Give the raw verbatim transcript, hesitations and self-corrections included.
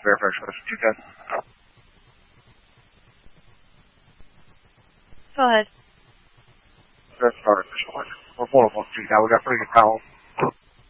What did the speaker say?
Verifier Express two ten. Go ahead. That's our official one. We're full of one. We got pretty good power.